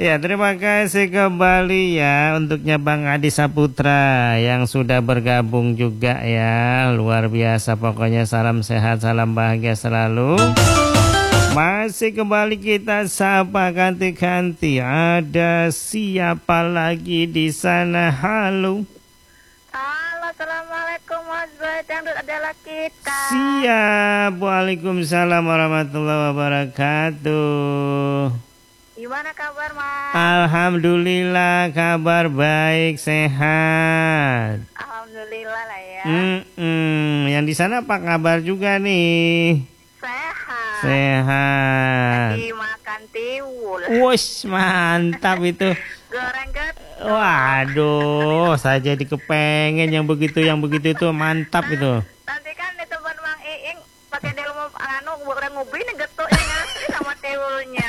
Ya, terima kasih kembali ya untuknya Bang Adi Saputra yang sudah bergabung juga ya. Luar biasa pokoknya, salam sehat, salam bahagia selalu. Masih kembali kita sapa ganti-ganti. Ada siapa lagi di sana? Halo. Halo, assalamualaikum Mas Boy. Dangdut adalah kita. Siap. Waalaikumsalam warahmatullahi wabarakatuh. Gimana kabar Mas? Alhamdulillah kabar baik, sehat. Alhamdulillah lah ya. Yang di sana apa kabar juga nih? Sehat. Sehat. Lagi makan tiwul. Wush, mantap itu. Goreng getuk. Waduh, saya jadi kepengen yang begitu itu mantap itu. Nanti kan di tempat Mang Iing pakai di rumah goreng ngubi nih getuknya ngasih sama tiwulnya.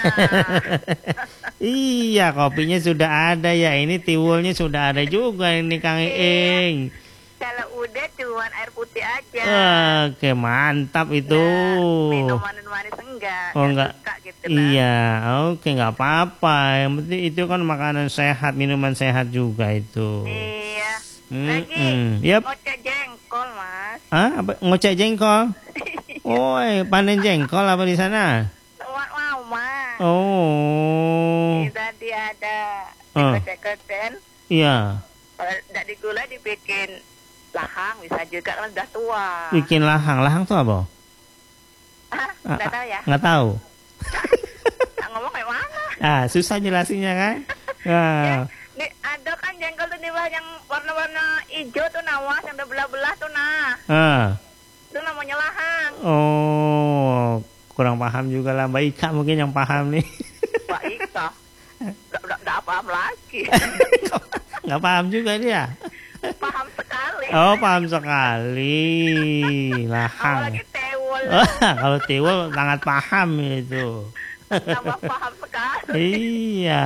Iya, kopinya sudah ada ya. Ini tiwulnya sudah ada juga ini Kang Iing. Kalau udah cuman air putih aja. Oke, mantap itu. Minuman manis enggak. Oh enggak. Suka gitu lah. Iya, oke, nggak apa-apa. Yang penting itu kan makanan sehat, minuman sehat juga itu. Iya. Lagi Yep. ngoceh jengkol Mas. Ah, apa? Ngoceh jengkol? Woi, panen jengkol apa di sana? Mama. Oh. Tadi ada kecek-kecen. Iya. Kalau tidak digulai dibikin lahang bisa juga kan udah tua. Bikin lahang tuh apa? Nggak tahu ya? Nggak tahu. Ngomong kayak mana? Susah jelasinnya kan? Ya, ada kan jengkol tuh di bawah yang warna-warna hijau tuh nawas yang udah belah-belah tuh itu namanya lahang. Oh, kurang paham juga lah. Mbak Ika mungkin yang paham nih. Mbak Ika, nggak paham lagi. Nggak paham juga dia. Paham sekali. Oh, paham sekali. Lahang. Apalagi tewul. Kalau tiwul sangat paham itu. Tambah paham sekali. Iya.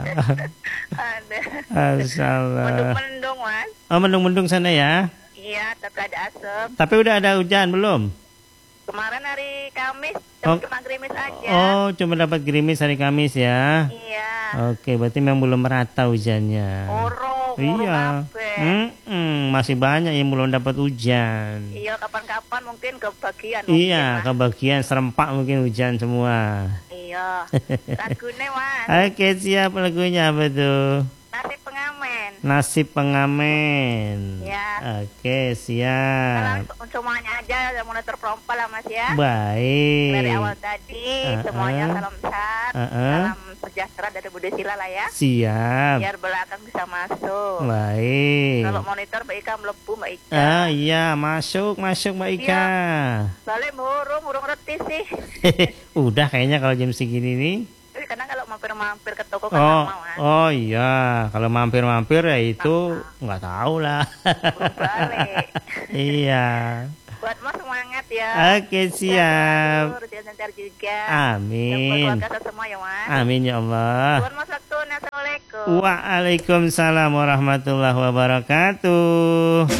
Masalah. Mendung-mendung Mas. Oh, mendung-mendung sana ya? Iya, tapi ada asap. Tapi udah ada hujan belum? Kemarin hari Kamis cuma gerimis aja. Oh, cuma dapat gerimis hari Kamis ya? Iya. Oke, berarti memang belum merata hujannya. Iya. Masih banyak yang belum dapat hujan. Iya, kapan-kapan mungkin kebagian. Iya, kebagian serempak mungkin hujan semua. Iya. Lagunya Mas. Oke, siap, lagunya apa tuh? Nasib pengamen. Nasib pengamen. Ya. Oke, siap. Salam semuanya aja, monitor perompa lah Mas ya. Baik. Dari awal tadi semuanya salam sehat, salam sejahtera dari Budi Sila lah ya. Siap. Biar belakang bisa masuk. Baik. Kalau monitor Mbak Ika melebu Mbak Ika. Iya, masuk Mbak Ika. Iya. Balik burung reti sih. Udah kayaknya kalau jam segini nih. Karena kalau mampir-mampir ke toko kan lama Mas. Oh iya, kalau mampir-mampir ya itu nggak tahu lah. Belum balik. Iya. Buat Mas semangat ya. Oke, siap. Ntar juga. Amin. Dan buat keluarga semua ya Mas. Amin ya Allah. Buat Mas waktu, assalamualaikum. Waalaikumsalam warahmatullahi wabarakatuh.